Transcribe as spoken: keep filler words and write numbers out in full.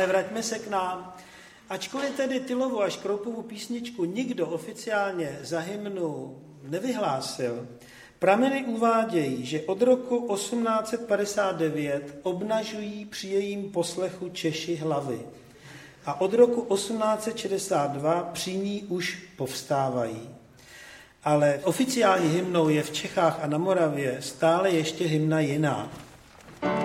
Ale vraťme se k nám. Ačkoliv tedy Tylovu a Škroupovu písničku nikdo oficiálně za hymnu nevyhlásil, prameny uvádějí, že od roku osmnáct set padesát devět obnažují při jejím poslechu Češi hlavy a od roku osmnáct set šedesát dva při ní už povstávají. Ale oficiální hymnou je v Čechách a na Moravě stále ještě hymna jiná.